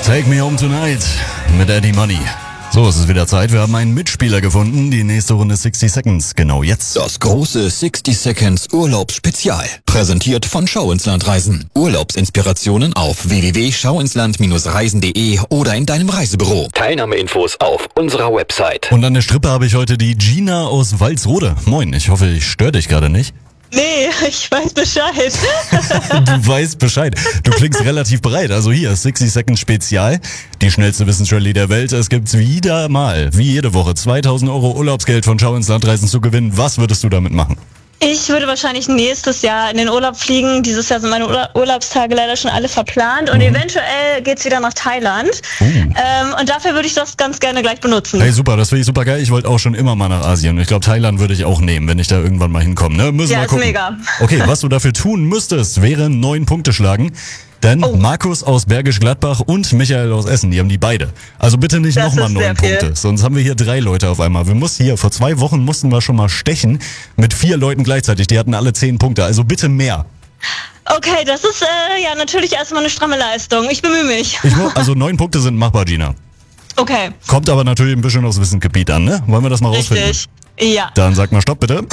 Take Me Home Tonight mit Eddie Money. So, es ist wieder Zeit. Wir haben einen Mitspieler gefunden. Die nächste Runde 60 Seconds. Genau jetzt. Das große 60 Seconds Urlaubsspezial. Präsentiert von Schau ins Land Reisen. Urlaubsinspirationen auf www.schauinsland-reisen.de oder in deinem Reisebüro. Teilnahmeinfos auf unserer Website. Und an der Strippe habe ich heute die Gina aus Walsrode. Moin, ich hoffe, ich störe dich gerade nicht. Nee, ich weiß Bescheid. Du weißt Bescheid. Du klingst relativ bereit. Also hier, 60 Seconds Spezial. Die schnellste Wissensrallye der Welt. Es gibt's wieder mal, wie jede Woche, 2.000 Euro Urlaubsgeld von Schau ins Land Reisen zu gewinnen. Was würdest du damit machen? Ich würde wahrscheinlich nächstes Jahr in den Urlaub fliegen. Dieses Jahr sind meine Urlaubstage leider schon alle verplant und eventuell geht's wieder nach Thailand. Und dafür würde ich das ganz gerne gleich benutzen. Hey, super, das finde ich super geil. Ich wollte auch schon immer mal nach Asien. Ich glaube, Thailand würde ich auch nehmen, wenn ich da irgendwann mal hinkomme. Ne? Müssen wir Ja, mal ist gucken. mega. Okay, was du dafür tun müsstest, wäre 9 Punkte schlagen. Denn Markus aus Bergisch Gladbach und Michael aus Essen, die haben die beide. Also bitte nicht Das nochmal ist 9 sehr viel. Punkte, sonst haben wir hier 3 Leute auf einmal. Vor 2 Wochen mussten wir schon mal stechen mit 4 Leuten gleichzeitig. Die hatten alle 10 Punkte, also bitte mehr. Okay, das ist ja natürlich erstmal eine stramme Leistung. Ich bemühe mich. Also 9 Punkte sind machbar, Gina. Okay, Kommt aber natürlich ein bisschen aufs Wissensgebiet an, ne? Wollen wir das mal rausfinden? richtig. Ja. Dann sag mal Stopp, bitte.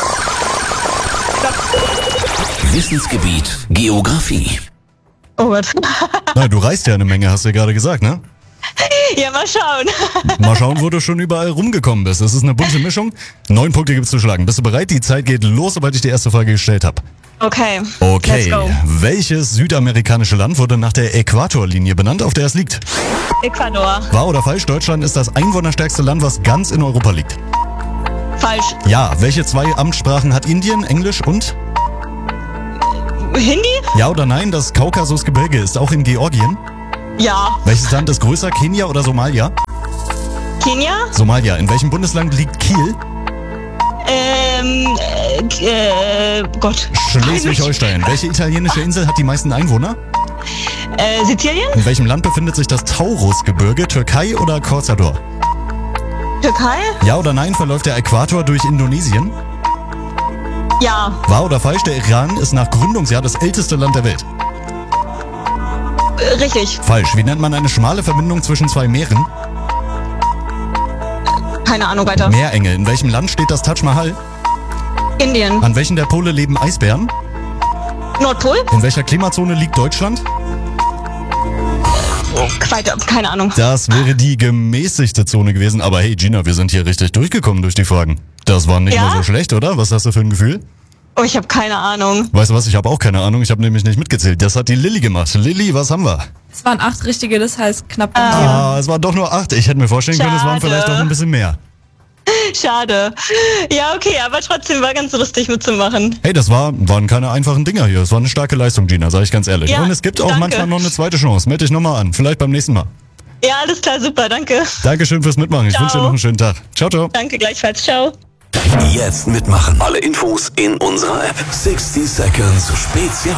Wissensgebiet Geografie. Oh Gott. Na, du reist ja eine Menge, hast du ja gerade gesagt, ne? Ja, mal schauen. Mal schauen, wo du schon überall rumgekommen bist. Es ist eine bunte Mischung. 9 Punkte gibt's zu schlagen. Bist du bereit? Die Zeit geht los, sobald ich die erste Frage gestellt habe. Okay. Okay. Let's go. Welches südamerikanische Land wurde nach der Äquatorlinie benannt, auf der es liegt? Ecuador. Wahr oder falsch? Deutschland ist das einwohnerstärkste Land, was ganz in Europa liegt. Falsch. Ja. Welche 2 Amtssprachen hat Indien? Englisch und? Hindi? Ja oder nein? Das Kaukasusgebirge ist auch in Georgien. Ja. Welches Land ist größer? Kenia oder Somalia? Kenia? Somalia. In welchem Bundesland liegt Kiel? Gott. Schleswig-Holstein. Welche italienische Insel hat die meisten Einwohner? Sizilien? In welchem Land befindet sich das Taurusgebirge? Türkei oder Corzador? Türkei? Ja oder nein? Verläuft der Äquator durch Indonesien? Ja. Wahr oder falsch? Der Iran ist nach Gründungsjahr das älteste Land der Welt. Richtig. Falsch. Wie nennt man eine schmale Verbindung zwischen 2 Meeren? Keine Ahnung weiter. Meerenge. In welchem Land steht das Taj Mahal? Indien. An welchen der Pole leben Eisbären? Nordpol? In welcher Klimazone liegt Deutschland? Weiter. Keine Ahnung. Das wäre die gemäßigte Zone gewesen. Aber hey Gina, wir sind hier richtig durchgekommen durch die Fragen. Das war nicht Ja? mal so schlecht, oder? Was hast du für ein Gefühl? Oh, ich habe keine Ahnung. Weißt du was, ich habe auch keine Ahnung. Ich habe nämlich nicht mitgezählt. Das hat die Lilly gemacht. Lilly, was haben wir? Es waren 8 richtige, das heißt knapp daneben. Es waren doch nur 8. Ich hätte mir vorstellen können, es waren Schade. vielleicht doch ein bisschen mehr. Schade. Ja, okay, aber trotzdem war ganz lustig mitzumachen. Hey, das waren keine einfachen Dinger hier. Es war eine starke Leistung, Gina, sage ich ganz ehrlich. Ja, Und es gibt auch danke. manchmal noch eine zweite Chance. Meld dich nochmal an. Vielleicht beim nächsten Mal. Ja, alles klar, super, danke. Dankeschön fürs Mitmachen. Ich Ciao. wünsche dir noch einen schönen Tag. Ciao, ciao. Danke gleichfalls, ciao. Jetzt mitmachen. Alle Infos in unserer App. 60 Seconds Spezial.